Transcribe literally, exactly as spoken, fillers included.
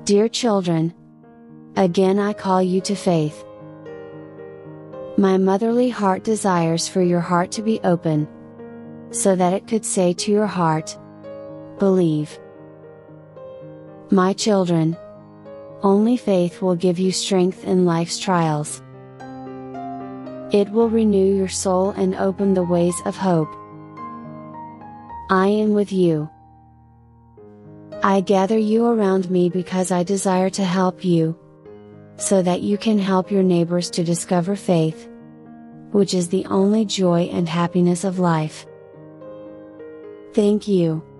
Dear children, again I call you to faith. My motherly heart desires for your heart to be open, so that it could say to your heart, believe. My children, only faith will give you strength in life's trials. It will renew your soul and open the ways of hope. I am with you. I gather you around me because I desire to help you, so that you can help your neighbors to discover faith, which is the only joy and happiness of life. Thank you.